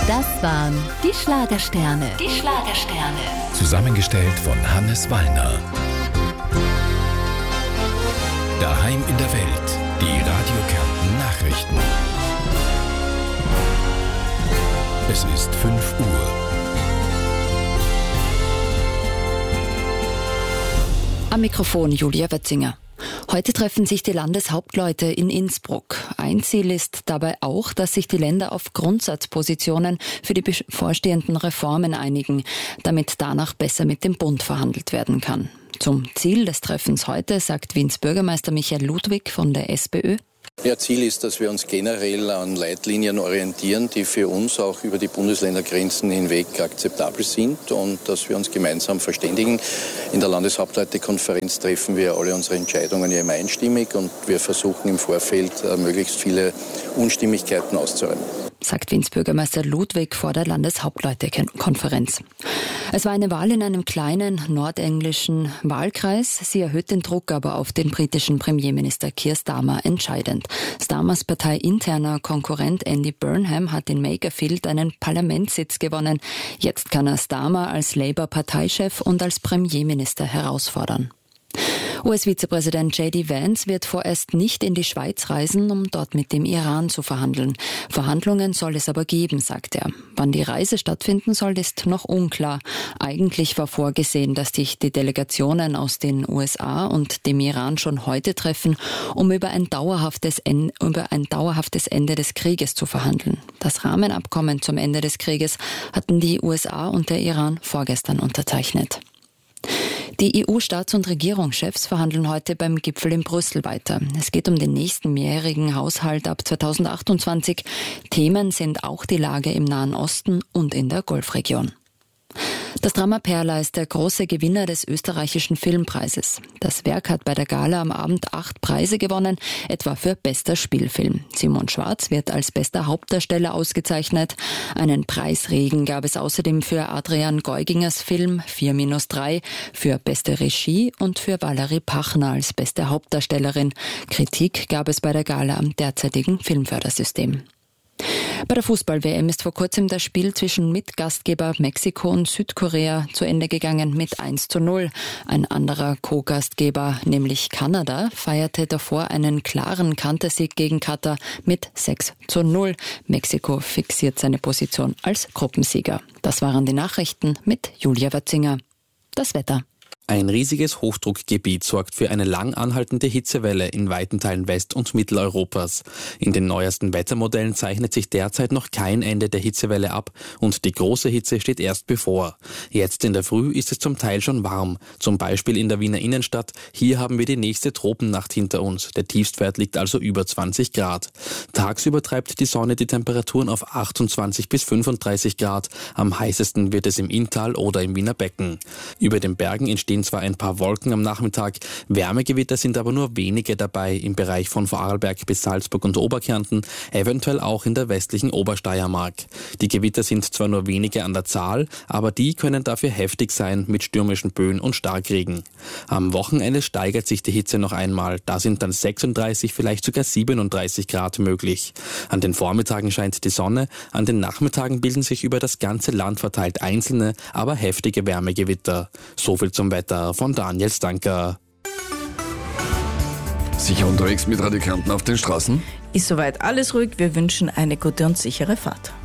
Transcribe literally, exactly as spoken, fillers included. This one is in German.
Das waren die Schlagersterne. Die Schlagersterne. Zusammengestellt von Hannes Wallner. Daheim in der Welt. Die Radio Kärnten Nachrichten. Es ist fünf Uhr. Am Mikrofon Julia Wetzinger. Heute treffen sich die Landeshauptleute in Innsbruck. Ein Ziel ist dabei auch, dass sich die Länder auf Grundsatzpositionen für die bevorstehenden Reformen einigen, damit danach besser mit dem Bund verhandelt werden kann. Zum Ziel des Treffens heute sagt Wiens Bürgermeister Michael Ludwig von der SPÖ. Ja, Ziel ist, dass wir uns generell an Leitlinien orientieren, die für uns auch über die Bundesländergrenzen hinweg akzeptabel sind und dass wir uns gemeinsam verständigen. In der Landeshauptleutekonferenz treffen wir alle unsere Entscheidungen ja immer einstimmig und wir versuchen im Vorfeld möglichst viele Unstimmigkeiten auszuräumen. Sagt Wiens Bürgermeister Ludwig vor der Landeshauptleutekonferenz. Es war eine Wahl in einem kleinen nordenglischen Wahlkreis. Sie erhöht den Druck aber auf den britischen Premierminister Keir Starmer entscheidend. Starmers parteiinterner Konkurrent Andy Burnham hat in Makerfield einen Parlamentssitz gewonnen. Jetzt kann er Starmer als Labour-Parteichef und als Premierminister herausfordern. U S-Vizepräsident J D Vance wird vorerst nicht in die Schweiz reisen, um dort mit dem Iran zu verhandeln. Verhandlungen soll es aber geben, sagt er. Wann die Reise stattfinden soll, ist noch unklar. Eigentlich war vorgesehen, dass sich die Delegationen aus den U S A und dem Iran schon heute treffen, um über ein dauerhaftes Ende, über ein dauerhaftes Ende des Krieges zu verhandeln. Das Rahmenabkommen zum Ende des Krieges hatten die U S A und der Iran vorgestern unterzeichnet. Die E U-Staats- und Regierungschefs verhandeln heute beim Gipfel in Brüssel weiter. Es geht um den nächsten mehrjährigen Haushalt ab zweitausendachtundzwanzig. Themen sind auch die Lage im Nahen Osten und in der Golfregion. Das Drama Perla ist der große Gewinner des österreichischen Filmpreises. Das Werk hat bei der Gala am Abend acht Preise gewonnen, etwa für bester Spielfilm. Simon Schwarz wird als bester Hauptdarsteller ausgezeichnet. Einen Preisregen gab es außerdem für Adrian Geugingers Film vier minus drei, für beste Regie und für Valerie Pachner als beste Hauptdarstellerin. Kritik gab es bei der Gala am derzeitigen Filmfördersystem. Bei der Fußball-W M ist vor kurzem das Spiel zwischen Mitgastgeber Mexiko und Südkorea zu Ende gegangen mit eins zu null. Ein anderer Co-Gastgeber, nämlich Kanada, feierte davor einen klaren Kantersieg gegen Katar mit sechs zu null. Mexiko fixiert seine Position als Gruppensieger. Das waren die Nachrichten mit Julia Wetzinger. Das Wetter. Ein riesiges Hochdruckgebiet sorgt für eine lang anhaltende Hitzewelle in weiten Teilen West- und Mitteleuropas. In den neuesten Wettermodellen zeichnet sich derzeit noch kein Ende der Hitzewelle ab und die große Hitze steht erst bevor. Jetzt in der Früh ist es zum Teil schon warm, zum Beispiel in der Wiener Innenstadt. Hier haben wir die nächste Tropennacht hinter uns. Der Tiefstwert liegt also über zwanzig Grad. Tagsüber treibt die Sonne die Temperaturen auf achtundzwanzig bis fünfunddreißig Grad. Am heißesten wird es im Inntal oder im Wiener Becken. Über den Bergen entstehen zwar ein paar Wolken am Nachmittag, Wärmegewitter sind aber nur wenige dabei im Bereich von Vorarlberg bis Salzburg und Oberkärnten, eventuell auch in der westlichen Obersteiermark. Die Gewitter sind zwar nur wenige an der Zahl, aber die können dafür heftig sein mit stürmischen Böen und Starkregen. Am Wochenende steigert sich die Hitze noch einmal, da sind dann sechsunddreißig, vielleicht sogar siebenunddreißig Grad möglich. An den Vormittagen scheint die Sonne, an den Nachmittagen bilden sich über das ganze Land verteilt einzelne, aber heftige Wärmegewitter. So viel zum Wetter von Daniel Stanker. Sicher unterwegs mit Radio Kärnten auf den Straßen? Ist soweit alles ruhig. Wir wünschen eine gute und sichere Fahrt.